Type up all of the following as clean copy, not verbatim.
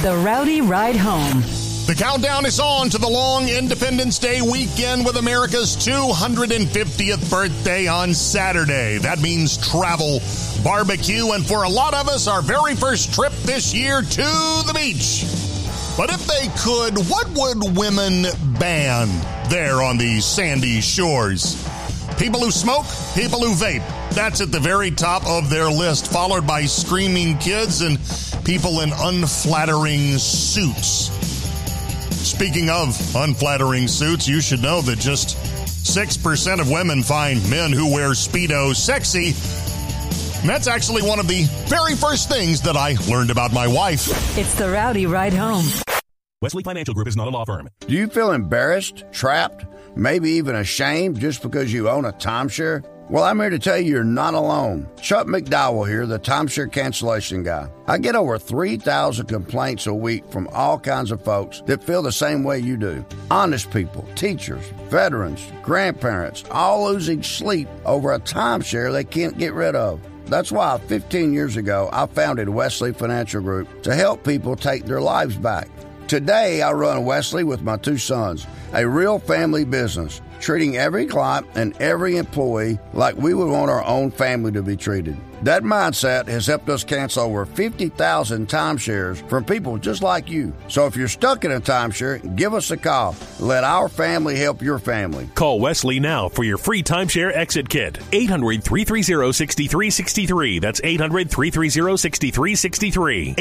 The Rowdy Ride Home. The countdown is on to the long Independence Day weekend with America's 250th birthday on Saturday. That means travel, barbecue, and for a lot of us, our very first trip this year to the beach. But if they could, what would women ban there on the sandy shores? People who smoke, people who vape. That's at the very top of their list, followed by screaming kids and people in unflattering suits. Speaking of unflattering suits, you should know that just 6% of women find men who wear Speedo sexy. And that's actually one of the very first things that I learned about my wife. It's the Rowdy Ride Home. Wesley Financial Group is not a law firm. Do you feel embarrassed, trapped, maybe even ashamed just because you own a timeshare? Well, I'm here to tell you you're not alone. Chuck McDowell here, the timeshare cancellation guy. I get over 3,000 complaints a week from all kinds of folks that feel the same way you do. Honest people, teachers, veterans, grandparents, all losing sleep over a timeshare they can't get rid of. That's why 15 years ago, I founded Wesley Financial Group to help people take their lives back. Today, I run Wesley with my two sons, a real family business, treating every client and every employee like we would want our own family to be treated. That mindset has helped us cancel over 50,000 timeshares from people just like you. So if you're stuck in a timeshare, give us a call. Let our family help your family. Call Wesley now for your free timeshare exit kit. 800-330-6363. That's 800-330-6363.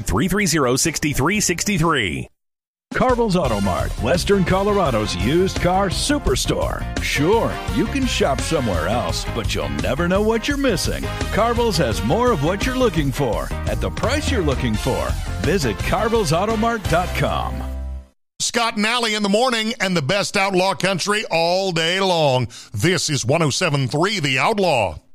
800-330-6363. Carville's Auto Mart, Western Colorado's used car superstore. Sure, you can shop somewhere else, but you'll never know what you're missing. Carville's has more of what you're looking for at the price you're looking for. Visit carvillesautomart.com. Scott and Allie in the morning and the best outlaw country all day long. This is 107.3 The Outlaw.